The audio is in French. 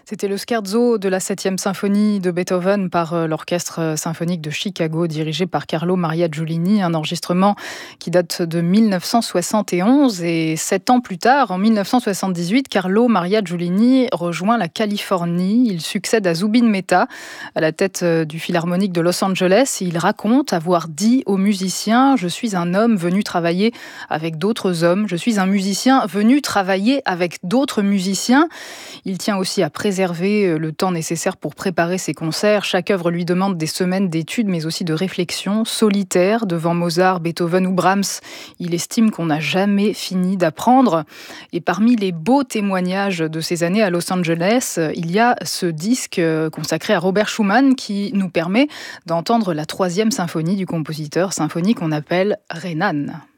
C'était le scherzo de la 7e symphonie de Beethoven par l'Orchestre symphonique de Chicago, dirigé par Carlo Maria Giulini, un enregistrement qui date de 1971. Et 7 ans plus tard, en 1978, Carlo Maria Giulini rejoint la Californie. Il succède à Zubin Mehta à la tête du Philharmonique de Los Angeles. Il raconte avoir dit aux musiciens « Je suis un homme venu travailler avec d'autres hommes. Je suis un musicien venu travailler avec d'autres musiciens ». Il tient aussi à préserver le temps nécessaire pour préparer ses concerts. Chaque œuvre lui demande des semaines d'études, mais aussi de réflexion solitaire devant Mozart, Beethoven ou Brahms. Il estime qu'on n'a jamais fini d'apprendre. Et parmi les beaux témoignages de ces années à Los Angeles, il y a ce disque consacré à Robert Schumann qui nous permet d'entendre la 3e symphonie du compositeur, symphonie qu'on appelle Renan.